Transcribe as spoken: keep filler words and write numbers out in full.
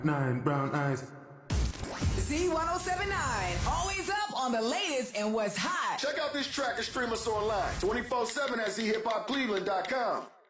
Nine brown eyes. Z ten seventy-nine, always up on the latest and what's hot. Check out this track and stream us online twenty-four seven at z hip hop cleveland dot com.